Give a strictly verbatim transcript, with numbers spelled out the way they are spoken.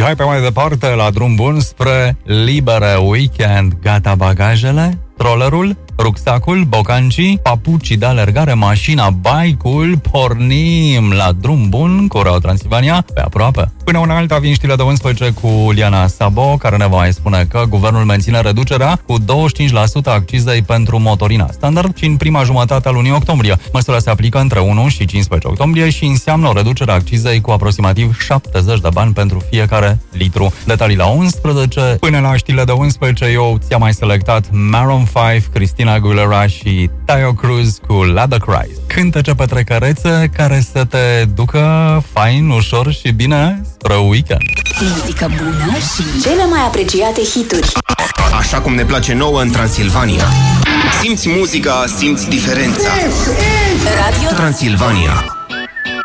hai pe mai departe la drum bun spre libere weekend. Gata bagajele? Trollerul, rucsacul, bocancii, papucii de alergare, mașina, bike-ul, pornim la drum bun cu Reo Transilvania pe aproape. Până una alta vin știrile de unsprezece cu Liana Sabo, care ne va mai spune că guvernul menține reducerea cu douăzeci și cinci la sută accizei pentru motorina standard și în prima jumătate a lunii octombrie. Măsura se aplică între unu și cincisprezece octombrie și înseamnă o reducere a accizei cu aproximativ șaptezeci de bani pentru fiecare litru. Detalii la unsprezece. Până la știrile de unsprezece, eu ți-am mai selectat Maroon cinci, Christina Aguilera și Taio Cruz cu Ladder Cries. Cântece petrecărețe care să te ducă fain, ușor și bine spre weekend. Muzică bună și cele mai apreciate hituri. Așa cum ne place nouă în Transilvania. Simți muzica, simți diferența. Radio Transilvania.